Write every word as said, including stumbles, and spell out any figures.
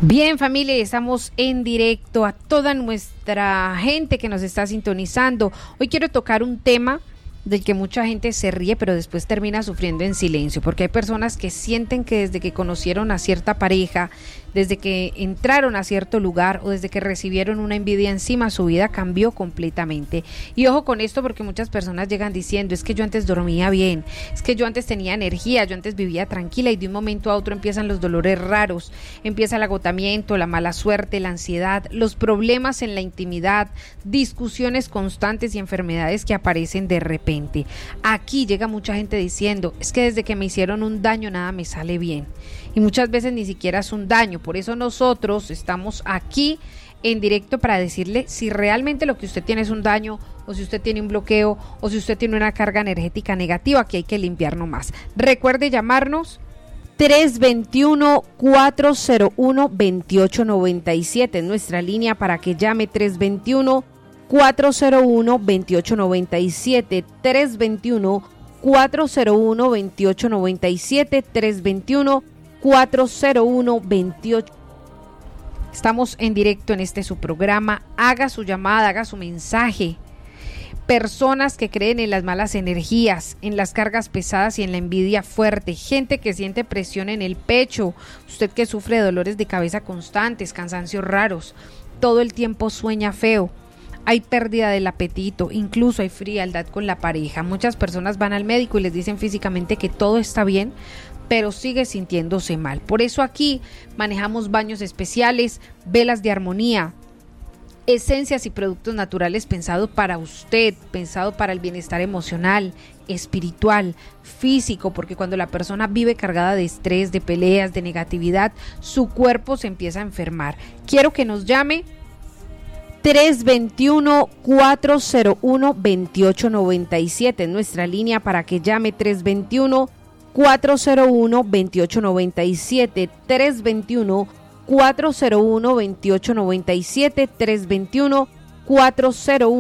Bien, familia, estamos en directo a toda nuestra gente que nos está sintonizando. Hoy quiero tocar un tema del que mucha gente se ríe, pero después termina sufriendo en silencio, porque hay personas que sienten que desde que conocieron a cierta pareja, desde que entraron a cierto lugar o desde que recibieron una envidia encima, su vida cambió completamente. Y ojo con esto, porque muchas personas llegan diciendo, es que yo antes dormía bien, es que yo antes tenía energía, yo antes vivía tranquila, y de un momento a otro empiezan los dolores raros, empieza el agotamiento, la mala suerte, la ansiedad, los problemas en la intimidad, discusiones constantes y enfermedades que aparecen de repente. Aquí llega mucha gente diciendo, es que desde que me hicieron un daño nada me sale bien. Y muchas veces ni siquiera es un daño. Por eso nosotros estamos aquí en directo para decirle si realmente lo que usted tiene es un daño, o si usted tiene un bloqueo, o si usted tiene una carga energética negativa que hay que limpiar nomás. Recuerde llamarnos tres dos uno, cuatro cero uno, dos ocho nueve siete en nuestra línea para que llame tres dos uno, cuatro cero uno, dos ocho nueve siete, tres dos uno, cuatro cero uno, dos ocho nueve siete, tres dos uno, cuatro cero uno, veintiocho. Estamos en directo en este su programa. Haga su llamada, haga su mensaje. Personas que creen en las malas energías, en las cargas pesadas y en la envidia fuerte. Gente que siente presión en el pecho. Usted que sufre de dolores de cabeza constantes, cansancios raros. Todo el tiempo sueña feo. Hay pérdida del apetito, incluso hay frialdad con la pareja. Muchas personas van al médico y les dicen físicamente que todo está bien, pero sigue sintiéndose mal. Por eso aquí manejamos baños especiales, velas de armonía, esencias y productos naturales pensados para usted, pensado para el bienestar emocional, espiritual, físico, porque cuando la persona vive cargada de estrés, de peleas, de negatividad, su cuerpo se empieza a enfermar. Quiero que nos llame tres dos uno, cuatro cero uno, dos ocho nueve siete en nuestra línea para que llame tres dos uno, cuatro cero uno, dos ocho nueve siete, tres dos uno, cuatro cero uno, dos ocho nueve siete, tres dos uno, cuatro cero uno